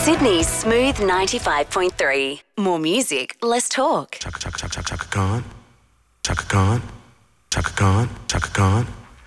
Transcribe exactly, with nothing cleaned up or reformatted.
Sydney's Smooth ninety-five point three. More music, less talk. Chaka, chaka, chaka, chaka, Khan. Chaka Khan. Chaka Khan. Chaka Khan.